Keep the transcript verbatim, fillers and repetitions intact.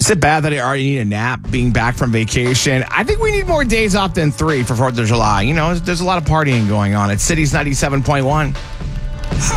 Is it bad that I already need a nap being back from vacation? I think we need more days off than three for fourth of July. You know, there's a lot of partying going on at Cities ninety-seven point one.